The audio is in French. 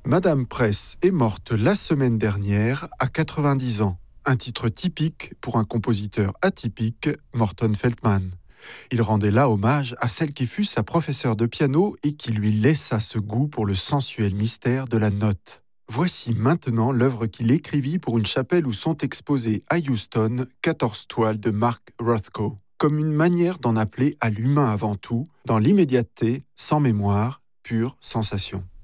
Madame Press est morte la semaine dernière à 90 ans. Un titre typique pour un compositeur atypique, Morton Feldman. Il rendait là hommage à celle qui fut sa professeure de piano et qui lui laissa ce goût pour le sensuel mystère de la note. Voici maintenant l'œuvre qu'il écrivit pour une chapelle où sont exposées à Houston 14 toiles de Mark Rothko, comme une manière d'en appeler à l'humain avant tout, dans l'immédiateté, sans mémoire, pure sensation.